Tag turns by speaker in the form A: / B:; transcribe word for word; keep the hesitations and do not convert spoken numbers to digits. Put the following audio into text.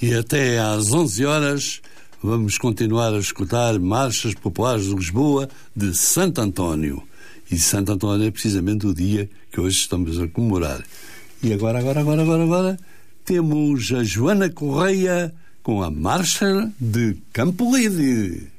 A: E até às onze horas vamos continuar a escutar marchas populares de Lisboa de Santo António. E Santo António é precisamente o dia que hoje estamos a comemorar. E agora, agora, agora, agora, agora, temos a Joana Correia com a Marcha de Campolide.